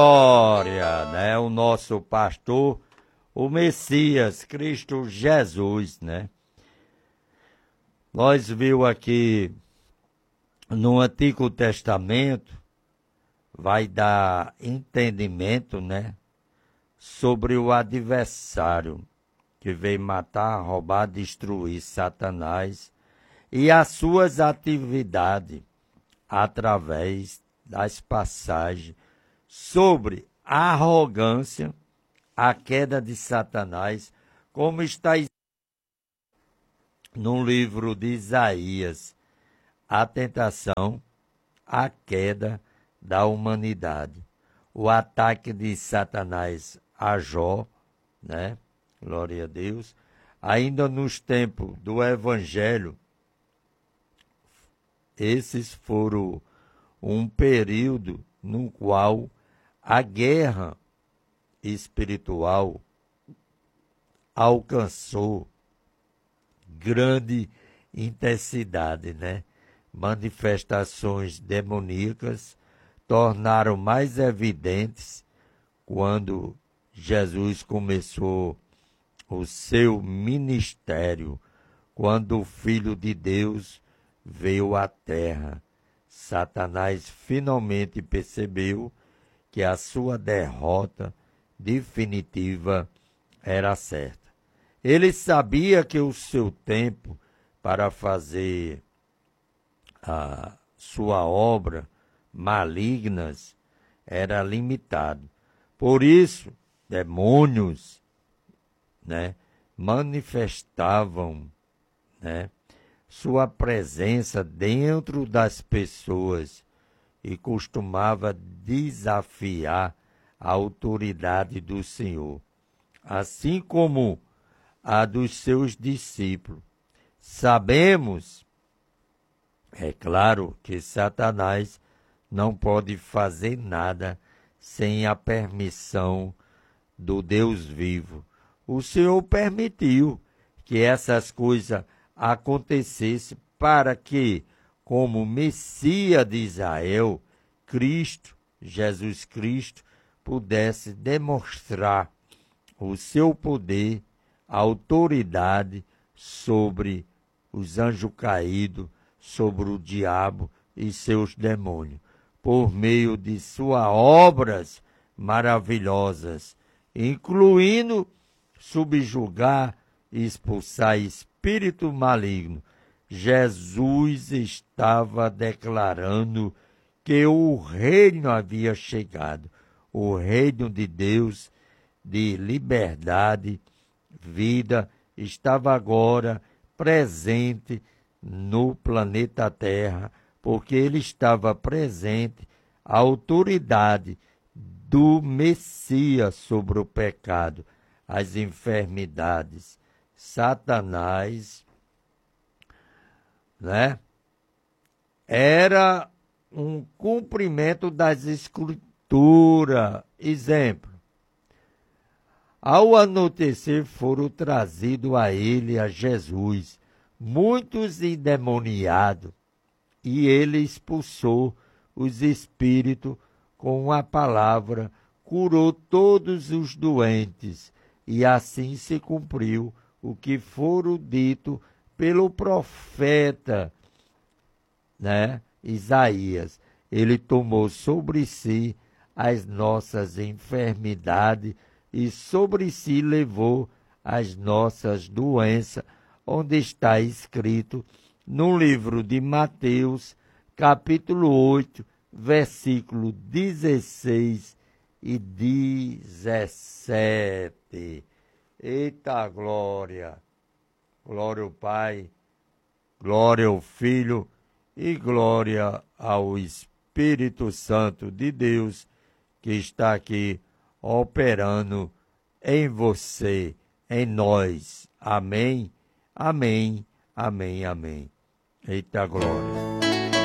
Glória, né? O nosso pastor, o Messias, Cristo Jesus, né? Nós viu aqui no Antigo Testamento, vai dar entendimento, né? Sobre o adversário que veio matar, roubar, destruir Satanás e as suas atividades através das passagens sobre a arrogância, a queda de Satanás, como está no livro de Isaías, a tentação, a queda da humanidade, o ataque de Satanás a Jó, né? Glória a Deus. Ainda nos tempos do Evangelho, esses foram um período no qual a guerra espiritual alcançou grande intensidade, né? Manifestações demoníacas tornaram mais evidentes quando Jesus começou o seu ministério, quando o Filho de Deus veio à terra. Satanás finalmente percebeu que a sua derrota definitiva era certa. Ele sabia que o seu tempo para fazer a sua obra malignas era limitado. Por isso, demônios, né, manifestavam, né, sua presença dentro das pessoas e costumava desafiar a autoridade do Senhor, assim como a dos seus discípulos. Sabemos, é claro, que Satanás não pode fazer nada sem a permissão do Deus vivo. O Senhor permitiu que essas coisas acontecessem para que, como Messias de Israel, Cristo, Jesus Cristo, pudesse demonstrar o seu poder, a autoridade sobre os anjos caídos, sobre o diabo e seus demônios, por meio de suas obras maravilhosas, incluindo subjugar e expulsar espírito maligno. Jesus estava declarando que o reino havia chegado, o reino de Deus, de liberdade, vida, estava agora presente no planeta Terra, porque ele estava presente, a autoridade do Messias sobre o pecado, as enfermidades. Satanás, né, era um cumprimento das Escrituras. Exemplo, ao anoitecer foram trazidos a ele, a Jesus, muitos endemoniados, e ele expulsou os espíritos com a palavra, curou todos os doentes, e assim se cumpriu o que fora dito pelo profeta, né, Isaías. Ele tomou sobre si as nossas enfermidades e sobre si levou as nossas doenças, onde está escrito no livro de Mateus, capítulo 8, versículo 16 e 17. Eita glória! Glória ao Pai, glória ao Filho e glória ao Espírito Santo de Deus, que está aqui operando em você, em nós. Amém, amém, amém, amém. Eita glória!